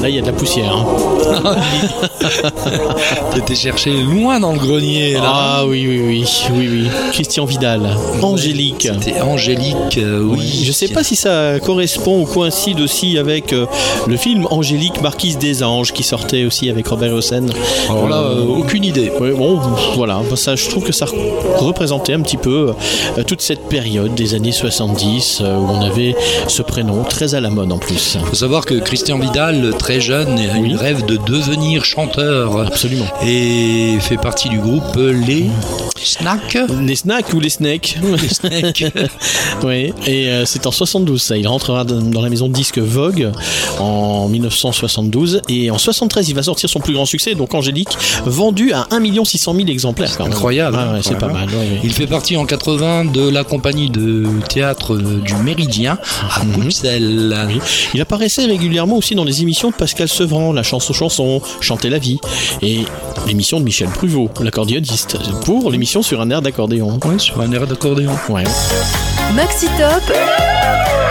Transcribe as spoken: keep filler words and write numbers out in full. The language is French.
là il y a de la poussière. Hein. T'étais cherché loin dans le grenier, là. Ah oui, oui, oui, oui, oui. Christian Vidal, Angélique. C'était Angélique, euh, oui. oui. Je sais pas si ça correspond ou coïncide aussi avec euh, le film Angélique, Marquise des Anges, qui sortait aussi avec Robert Hossein. Alors là, euh, aucune idée. Oui, bon, voilà. Ça, je trouve que ça représentait un petit peu euh, toute cette période des années soixante-dix euh, où on avait ce prénom très à la mode en plus. Il faut savoir que Christian Vidal, très jeune, oui. il rêve de devenir chanteur. Absolument. Et fait partie du groupe Les Snacks. Les Snacks ou les Snakes. Les Snakes. Oui, et euh, c'est en soixante-douze ça. Il rentrera dans la maison de disques Vogue en dix-neuf cent soixante-douze et en soixante-treize il va sortir son plus grand succès, donc Angélique, vendu à un million six cent mille exemplaires. Quand même. Incroyable. Ah, ouais, incroyable. C'est pas mal. Ouais, ouais. Il fait partie en quatre-vingts de la compagnie de théâtre du Méridien à mm-hmm. Bruxelles. Oui. Il apparaissait régulièrement aussi dans les émissions de Pascal Sevran, La Chanson Chanson, Chanter la vie, et l'émission de Michel Pruvot, l'accordéoniste, pour l'émission sur un air d'accordéon. Oui, sur un air d'accordéon. Ouais. Maxi Top.